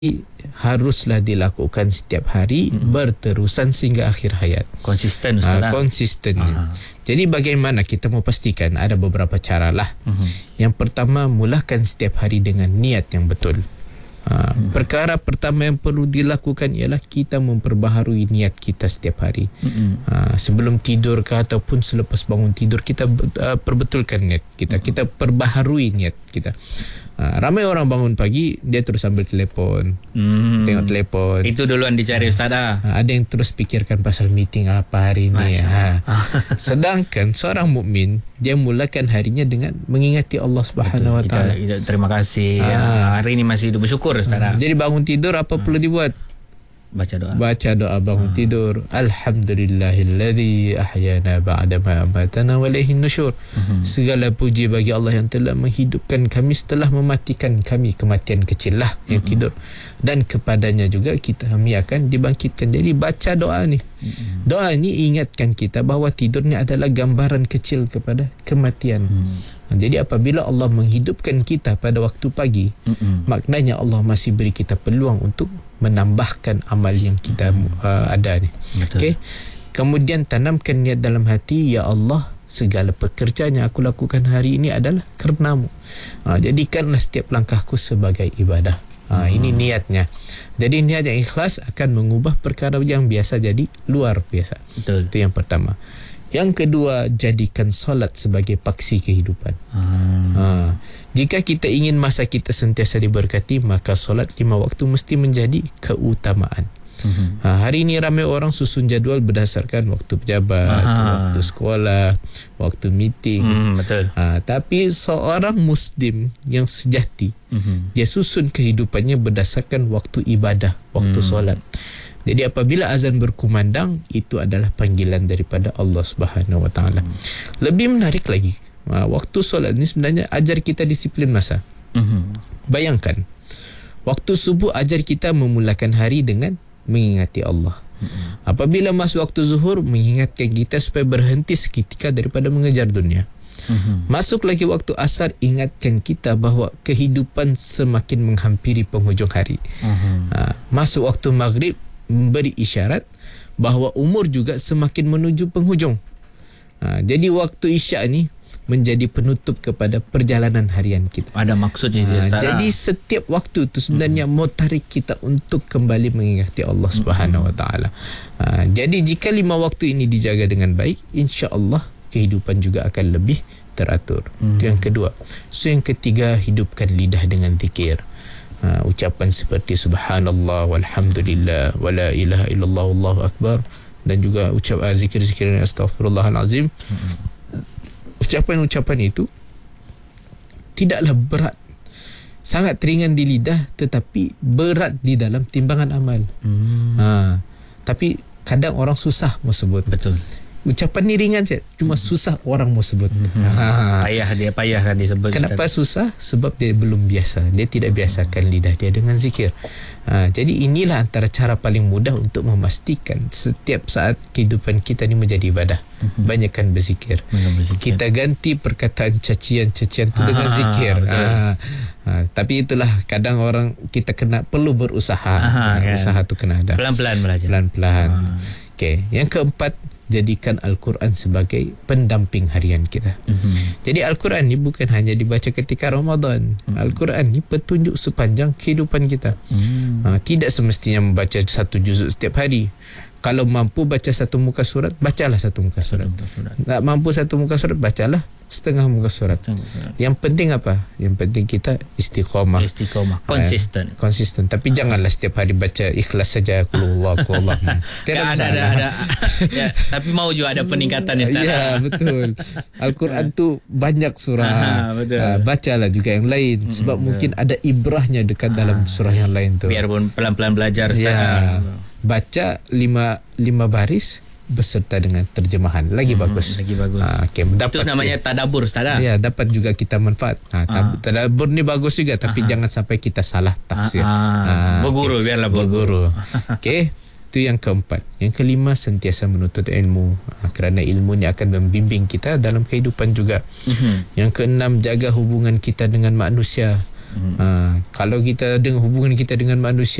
haruslah dilakukan setiap hari berterusan sehingga akhir hayat. Konsisten Ustaz. Konsistennya. Jadi bagaimana kita mau pastikan? Ada beberapa cara lah. Yang pertama, mulakan setiap hari dengan niat yang betul. Perkara pertama yang perlu dilakukan ialah kita memperbaharui niat kita setiap hari. Sebelum tidur ke ataupun selepas bangun tidur, kita perbetulkan niat kita. Kita perbaharui niat kita. Ramai orang bangun pagi, dia terus ambil telefon, tengok telefon. Itu duluan dicari Ustaz. Ada yang terus fikirkan pasal meeting apa hari ni. Sedangkan seorang mukmin, dia mulakan harinya dengan mengingati Allah Subhanahu Wa Taala. Terima kasih. Hari ini masih hidup, bersyukur Ustaz. Jadi bangun tidur apa perlu dibuat? Baca doa. Baca doa bangun tidur. Alhamdulillahilladzi ahyana ba'dama amatana wa ilaihin nusyur. Segala puji bagi Allah yang telah menghidupkan kami setelah mematikan kami. Kematian kecil lah yang tidur. Dan kepadanya juga kami akan dibangkitkan. Jadi baca doa ni. Doa ni ingatkan kita bahawa tidur ni adalah gambaran kecil kepada kematian. Jadi apabila Allah menghidupkan kita pada waktu pagi, maknanya Allah masih beri kita peluang untuk menambahkan amal yang kita ada ni. Okay? Kemudian tanamkan niat dalam hati, ya Allah, segala pekerjaan yang aku lakukan hari ini adalah kerana-Mu. Jadikanlah setiap langkahku sebagai ibadah. Ini niatnya. Jadi niat yang ikhlas akan mengubah perkara yang biasa jadi luar biasa. Betul. Itu yang pertama. Yang kedua, jadikan solat sebagai paksi kehidupan. Jika kita ingin masa kita sentiasa diberkati, maka solat 5 waktu mesti menjadi keutamaan. Hari ini ramai orang susun jadual berdasarkan waktu pejabat, waktu sekolah, waktu meeting. Betul. Tapi seorang Muslim yang sejati, dia susun kehidupannya berdasarkan waktu ibadah, waktu solat. Jadi apabila azan berkumandang, itu adalah panggilan daripada Allah Subhanahu Wa Taala. Lebih menarik lagi, waktu solat ni sebenarnya ajar kita disiplin masa. Bayangkan, waktu subuh ajar kita memulakan hari dengan mengingati Allah. Apabila masuk waktu zuhur, mengingatkan kita supaya berhenti seketika daripada mengejar dunia. Masuk lagi waktu asar, ingatkan kita bahawa kehidupan semakin menghampiri penghujung hari. Masuk waktu maghrib, memberi isyarat bahawa umur juga semakin menuju penghujung. Jadi waktu isyak ni menjadi penutup kepada perjalanan harian kita. Ada maksudnya. Jadi setiap waktu tu sebenarnya mau tarik kita untuk kembali mengingati Allah Subhanahu Wa Taala. Jadi jika 5 waktu ini dijaga dengan baik, insya-Allah kehidupan juga akan lebih teratur. Itu yang kedua. So yang ketiga, hidupkan lidah dengan zikir. Ucapan seperti subhanallah walhamdulillah wala ilaha illallah wallahu akbar, dan juga zikir-zikir astaghfirullahalazim. Ucapan-ucapan itu tidaklah berat, sangat ringan di lidah, tetapi berat di dalam timbangan amal. Tapi kadang orang susah mau sebut. Betul. Ucapan ni ringan saja, cuma susah orang mau sebut. Payahkan disebut. Kenapa susah? Sebab dia belum biasa. Dia tidak biasakan lidah dia dengan zikir. Jadi inilah antara cara paling mudah untuk memastikan setiap saat kehidupan kita ni menjadi ibadah. Banyakkan berzikir. Kita ganti perkataan cacian-cacian tu dengan zikir. Tapi itulah, kadang orang kita perlu berusaha. Usaha tu kena ada. Pelan-pelan belajar. Pelan-pelan. Okay. Yang keempat, jadikan Al-Quran sebagai pendamping harian kita. Jadi Al-Quran ni bukan hanya dibaca ketika Ramadan. Al-Quran ni petunjuk sepanjang kehidupan kita. Tidak semestinya membaca 1 juzuk setiap hari. Kalau mampu baca 1 muka surat, bacalah 1 muka surat. Tak mampu 1 muka surat, bacalah setengah muka surat. Yang penting apa? Yang penting kita istiqamah. Konsisten. Tapi janganlah setiap hari baca ikhlas saja. Qulullah. Ada. Tapi mau juga ada peningkatan ya Ustaz. Ya, betul. Al-Quran tu banyak surah. Bacalah juga yang lain, sebab mungkin ada ibrahnya dekat dalam surah yang lain tu. Biarpun pelan-pelan belajar Ustaz. Baca 5 baris beserta dengan terjemahan, lagi bagus. Okay, itu namanya tadabbur Ustaz. Ya, dapat juga kita manfaat. Tadabbur ni bagus juga, tapi jangan sampai kita salah tafsir. Berguru, biarlah berguru. Okey, itu yang keempat. Yang kelima, sentiasa menuntut ilmu, kerana ilmu ni akan membimbing kita dalam kehidupan juga. Yang keenam, jaga hubungan kita dengan manusia. Kalau kita dengan hubungan kita dengan manusia